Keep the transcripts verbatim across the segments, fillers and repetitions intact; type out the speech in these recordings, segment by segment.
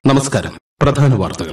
നമസ്കാരം. പ്രധാന വാർത്തകൾ.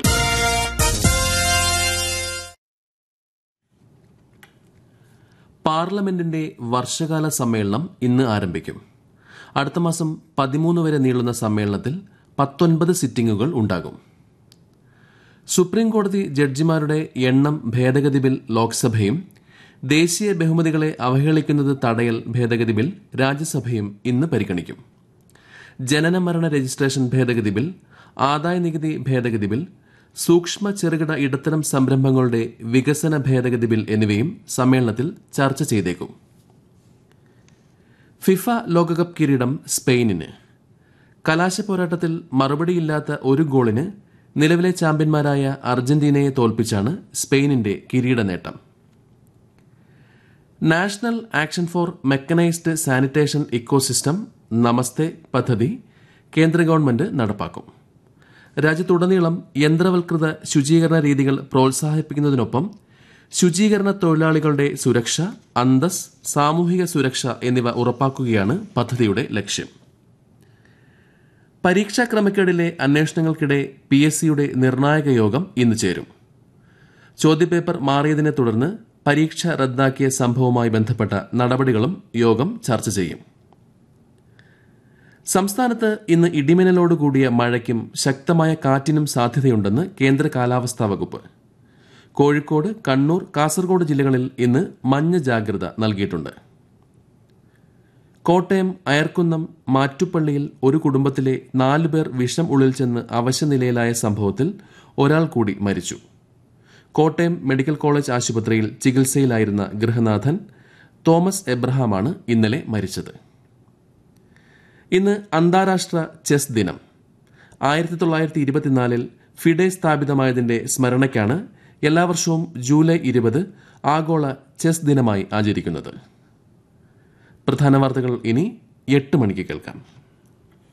പാർലമെന്റിന്റെ വർഷകാല സമ്മേളനം ഇന്ന് ആരംഭിക്കും. അടുത്ത മാസം പതിമൂന്ന് വരെ നീളുന്ന സമ്മേളനത്തിൽ പത്തൊൻപത് സിറ്റിംഗുകൾ ഉണ്ടാകും. സുപ്രീംകോടതി ജഡ്ജിമാരുടെ എണ്ണം ഭേദഗതി ബിൽ ലോക്സഭയും ദേശീയ ബഹുമതികളെ അവഹേളിക്കുന്നത് തടയൽ ഭേദഗതി ബിൽ രാജ്യസഭയും ഇന്ന് പരിഗണിക്കും. ജനന മരണ രജിസ്ട്രേഷൻ ഭേദഗതി ബിൽ, ആദായനികുതി ഭേദഗതി ബിൽ, സൂക്ഷ്മ ചെറുകിട ഇടത്തരം സംരംഭങ്ങളുടെ വികസന ഭേദഗതി ബിൽ എന്നിവയും സമ്മേളനത്തിൽ ചർച്ച ചെയ്തേക്കും. ഫിഫ ലോകകപ്പ് കിരീടം സ്പെയിനിന്. കലാശപ്പോരാട്ടത്തിൽ മറുപടിയില്ലാത്ത ഒരു ഗോളിന് നിലവിലെ ചാമ്പ്യന്മാരായ അർജന്റീനയെ തോൽപ്പിച്ചാണ് സ്പെയിനിന്റെ കിരീട നേട്ടം. National action for mechanised sanitation ecosystem നമസ്തേ പദ്ധതി കേന്ദ്ര ഗവൺമെന്റ് നടപ്പാക്കും. രാജ്യത്തുടനീളം യന്ത്രവൽകൃത ശുചീകരണ രീതികൾ പ്രോത്സാഹിപ്പിക്കുന്നതിനൊപ്പം ശുചീകരണ തൊഴിലാളികളുടെ സുരക്ഷ, അന്തസ്, സാമൂഹിക സുരക്ഷ എന്നിവ ഉറപ്പാക്കുകയാണ് പദ്ധതിയുടെ ലക്ഷ്യം. പരീക്ഷാ ക്രമക്കേടിലെ അന്വേഷണങ്ങൾക്കിടെ പി എസ് സിയുടെ നിർണായക യോഗം ഇന്ന് ചേരും. ചോദ്യപേപ്പർ മാറിയതിനെ തുടർന്ന് പരീക്ഷ റദ്ദാക്കിയ സംഭവവുമായി ബന്ധപ്പെട്ട നടപടികളും യോഗം ചർച്ച ചെയ്യും. സംസ്ഥാനത്ത് ഇന്ന് ഇടിമിന്നലോടുകൂടിയ മഴയ്ക്കും ശക്തമായ കാറ്റിനും സാധ്യതയുണ്ടെന്ന് കേന്ദ്ര കാലാവസ്ഥാ വകുപ്പ്. കോഴിക്കോട്, കണ്ണൂർ, കാസർഗോഡ് ജില്ലകളിൽ ഇന്ന് മഞ്ഞ ജാഗ്രത നൽകിയിട്ടുണ്ട്. കോട്ടയം അയർക്കുന്നം മാറ്റുപ്പള്ളിയിൽ ഒരു കുടുംബത്തിലെ നാലുപേർ വിഷം ഉള്ളിൽ ചെന്ന് അവശനിലയിലായ സംഭവത്തിൽ ഒരാൾ കൂടി മരിച്ചു. കോട്ടയം മെഡിക്കൽ കോളേജ് ആശുപത്രിയിൽ ചികിത്സയിലായിരുന്ന ഗൃഹനാഥൻ തോമസ് എബ്രഹാമാണ് ഇന്നലെ മരിച്ചത്. ഇന്ന് അന്താരാഷ്ട്ര ചെസ് ദിനം. ആയിരത്തി തൊള്ളായിരത്തി ഇരുപത്തിനാലിൽ ഫിഡെ സ്ഥാപിതമായതിന്റെ സ്മരണയ്ക്കാണ് എല്ലാ വർഷവും ജൂലൈ ഇരുപത് ആഗോള ചെസ് ദിനമായി ആചരിക്കുന്നത്. പ്രധാന വാർത്തകൾ ഇനി എട്ട് മണിക്ക് കേൾക്കാം.